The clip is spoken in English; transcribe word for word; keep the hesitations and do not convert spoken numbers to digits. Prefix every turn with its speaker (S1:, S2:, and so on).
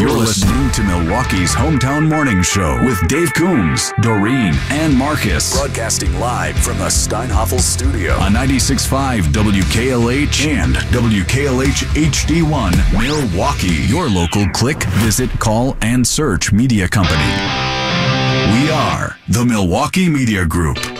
S1: You're listening to Milwaukee's Hometown Morning Show with Dave Coombs, Doreen, and Marcus. Broadcasting live from the Steinhoffel Studio on ninety-six point five W K L H and W K L H H D one Milwaukee. Your local click, visit, call, and search media company. We are the Milwaukee Media Group.